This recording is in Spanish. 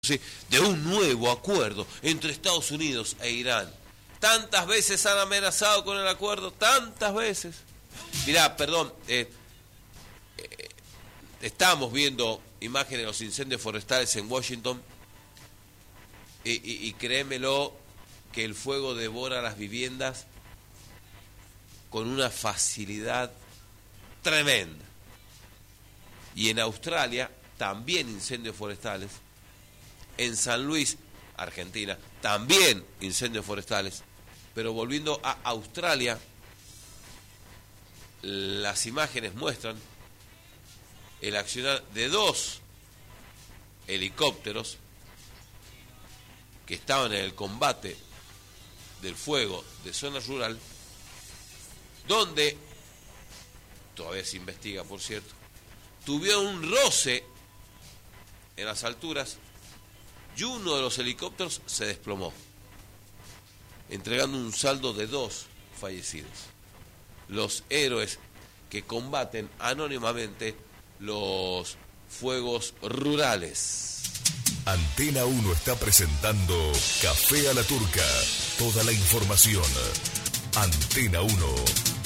de un nuevo acuerdo entre Estados Unidos e Irán. Tantas veces han amenazado con el acuerdo, tantas veces. Mirá, perdón, estamos viendo imágenes de los incendios forestales en Washington y créemelo que el fuego devora las viviendas con una facilidad tremenda. Y en Australia también incendios forestales. En San Luis, Argentina, también incendios forestales. Pero volviendo a Australia, las imágenes muestran el accionar de 2 helicópteros que estaban en el combate del fuego de zona rural, donde, todavía se investiga por cierto, tuvieron un roce en las alturas y uno de los helicópteros se desplomó, entregando un saldo de 2 fallecidos. Los héroes que combaten anónimamente los fuegos rurales. Antena 1 está presentando Café a la Turca. Toda la información. Antena 1.